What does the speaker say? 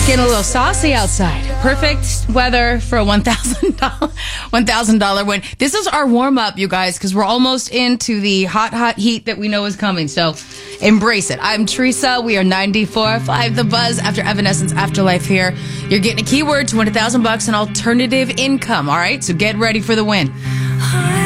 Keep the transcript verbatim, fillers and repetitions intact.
Getting a little saucy outside. Perfect weather for a one thousand dollars one thousand dollars win. This is our warm-up, you guys, because we're almost into the hot, hot heat that we know is coming. So embrace it. I'm Teresa. We are ninety-four point five The Buzz after Evanescence Afterlife here. You're getting a keyword to win a thousand bucks in alternative income, all right? So get ready for the win.